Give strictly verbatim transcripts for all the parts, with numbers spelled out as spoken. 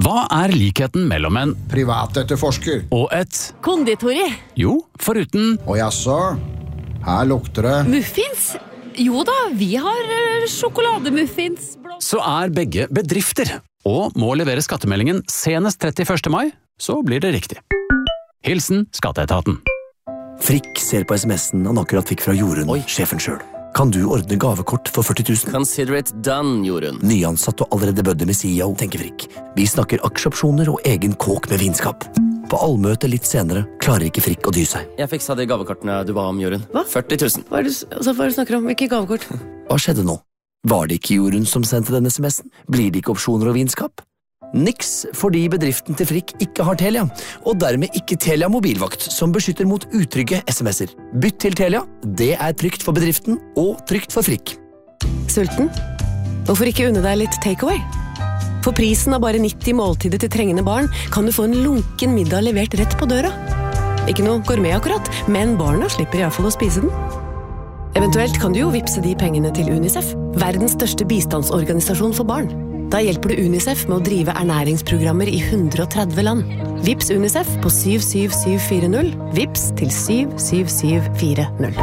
Hva er likheten mellom en privatetterforsker og et konditori? Jo, foruten og jaså, her lukter det Muffins? Jo da, vi har uh, sjokolademuffins. Så er begge bedrifter, og må levere skattemeldingen senest trettiførste mai, så blir det riktig. Hilsen Skatteetaten. Frikk ser på sms'en han akkurat fikk fra Jorunn, sjefen selv. Kan du ordne gavekort for førti tusen? Consider it done, Jorunn. Nyansatt og allerede bødde med C E O, tenker Frikk. Vi snakker aksjeopsjoner og egen kåk med vinskap. På allmøte litt senere klarer ikke Frikk å dy seg. Jeg fiksa de gavekortene du ba om, Jorunn. Hva? førti tusen. Hva er det, altså, hva er det du snakker om? Hvilke gavekort? Hva skjedde nå? Var det ikke Jorunn som sendte denne sms'en? Blir det ikke opsjoner og vinskap? Niks, fordi bedriften til Frikk ikke har Telia, og dermed ikke Telia mobilvakt, som beskytter mot utrygge sms'er. Bytt til Telia, det er trygt for bedriften og trygt for Frikk. Sulten? Hvorfor ikke unne deg litt takeaway? For prisen av bare nitti måltider til trengende barn kan du få en lunken middag levert rett på døra. Ikke noe gourmet akkurat, men barna slipper i hvert fall å spise den. Eventuelt kan du jo vipse de pengene til UNICEF, verdens største bistandsorganisasjon for barn. Da hjelper du UNICEF med å drive ernæringsprogrammer i hundre og tretti land. Vips UNICEF på syv syv syv fire null. Vips til syv syv syv fire null.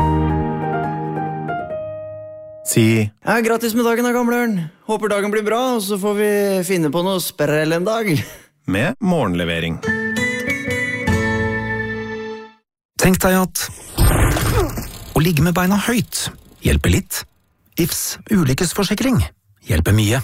Si ja, gratis med dagen da, gamlørn. Håper dagen blir bra, og så får vi finne på noe sprell en dag. Med morgenlevering. Tenk deg at å ligge med beina høyt hjelper litt. I F S ulykkesforsikring hjelper mye.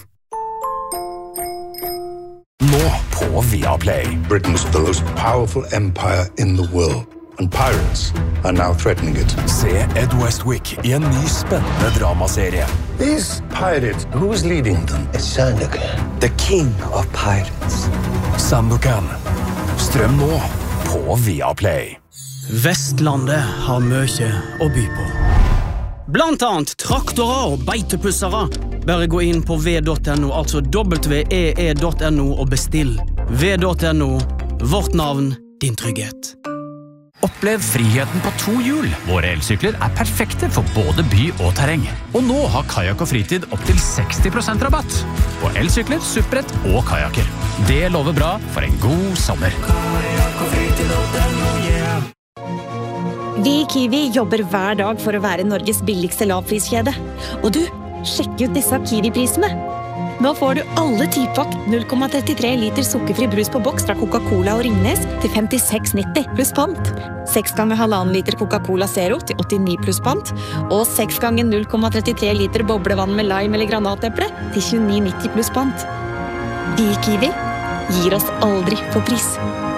Nå på Viaplay. Britain's the most powerful empire in the world. And pirates are now threatening it. Se Ed Westwick i en ny spennende dramaserie. These pirates, who's leading them? It's Sandokan. The king of pirates. Sandokan. Strøm nå på Viaplay. Vestlandet har mye å by på. Blant annet traktorer og beitepussere. Bare gå inn på v punktum no, altså w e e punktum no og bestill. v punktum no, vårt navn, din trygghet. Opplev friheten på to hjul. Våre elsykler er perfekte for både by og terreng. Og nå har Kajak og Fritid opp til seksti prosent rabatt på elsykler, supprett og kajaker. Det lover bra for en god sommer. Kajak og Fritid punktum no, yeah. Vi i Kiwi jobber hver dag for å være Norges billigste lavpriskjede. Og du, sjekk ut disse Kiwi-prisene. Nå får du alle tipakk null komma trettitre liter sukkerfri brus på boks fra Coca-Cola og Ringnes til femtiseks nitti pluss pant. seks ganger halvannen liter Coca-Cola Zero til åttini pluss pant. Og seks ganger null komma trettitre liter boblevann med lime eller granateple til tjueni nitti pluss pant. Vi i Kiwi gir oss aldri på pris.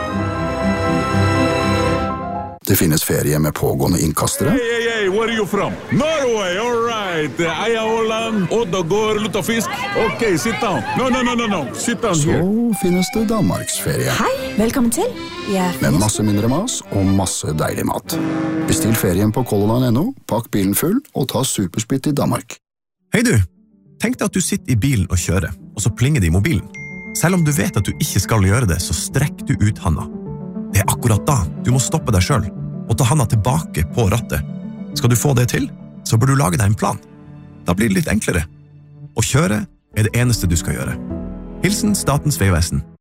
Det finnes ferie med pågående innkastere. Hey, hey, hey, where are you from? Norway, all right. Eia Holland, Oddagård, lutefisk. Ok, sit down. No, no, no, no, no. Sit down here. Så finnes det Danmarksferie. Hei, velkommen til. Med masse mindre mas og masse deilig mat. Bestill ferien på color line punktum no, pakk bilen full og ta supersplitt i Danmark. Hei du, tenk deg at du sitter i bilen og kjører, og så plinger det i mobilen. Selv om du vet at du ikke skal gjøre det, så strekk du ut handa. Det er akkurat da du må stoppe deg selv og ta handa tilbake på rattet. Skal du få det til, så bør du lage deg en plan. Da blir det litt enklere. Å kjøre er det eneste du skal gjøre. Hilsen Statens Vegvesen.